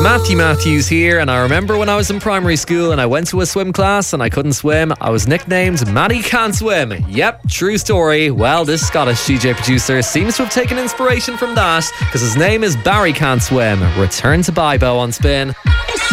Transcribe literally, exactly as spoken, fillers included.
Matthew Matthews here, and I remember when I was in primary school and I went to a swim class and I couldn't swim, I was nicknamed Matty Can't Swim. Yep, true story. Well, this Scottish D J producer seems to have taken inspiration from that, because his name is Barry Can't Swim. Return to Bibo on Spin.